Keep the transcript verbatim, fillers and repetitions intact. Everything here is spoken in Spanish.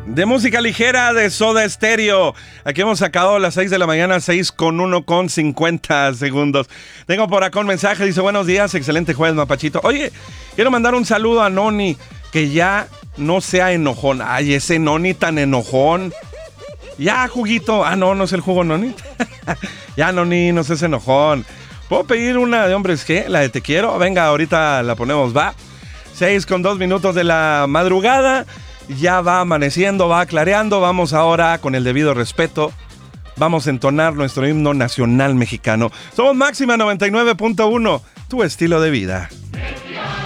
De música ligera de Soda Stereo. Aquí hemos sacado las seis de la mañana, seis con uno con cincuenta segundos. Tengo por acá un mensaje, dice: buenos días, excelente jueves, Mapachito. Oye, quiero mandar un saludo a Noni, que ya no sea enojón. Ay, ese Noni tan enojón. Ya, juguito. Ah, no, no es el jugo Noni. Ya, Noni, no seas enojón. ¿Puedo pedir una de Hombres G? La de Te Quiero. Venga, ahorita la ponemos, va. Seis con dos minutos de la madrugada. Ya va amaneciendo, va clareando. Vamos ahora, con el debido respeto, vamos a entonar nuestro himno nacional mexicano. Somos Máxima noventa y nueve punto uno, tu estilo de vida.